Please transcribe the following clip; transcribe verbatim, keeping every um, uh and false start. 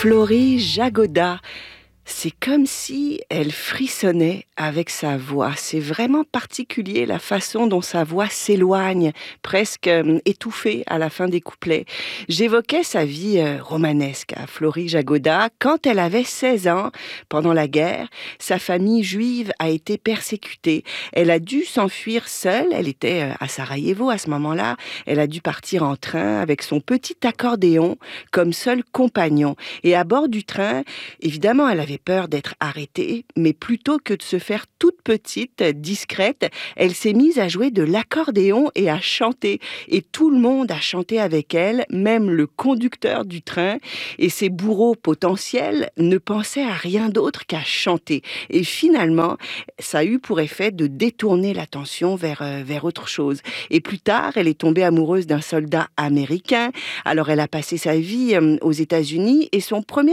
Florie Jagoda. C'est comme si elle frissonnait avec sa voix. C'est vraiment particulier la façon dont sa voix s'éloigne, presque euh, étouffée à la fin des couplets. J'évoquais sa vie euh, romanesque à Florie Jagoda. Quand elle avait seize ans, pendant la guerre, sa famille juive a été persécutée. Elle a dû s'enfuir seule. Elle était euh, à Sarajevo à ce moment-là. Elle a dû partir en train avec son petit accordéon comme seul compagnon. Et à bord du train, évidemment, elle avait peur d'être arrêtée, mais plutôt que de se faire toute petite, discrète, elle s'est mise à jouer de l'accordéon et à chanter. Et tout le monde a chanté avec elle, même le conducteur du train. Et ses bourreaux potentiels ne pensaient à rien d'autre qu'à chanter. Et finalement, ça a eu pour effet de détourner l'attention vers, euh, vers autre chose. Et plus tard, elle est tombée amoureuse d'un soldat américain. Alors elle a passé sa vie euh, aux États-Unis et son premier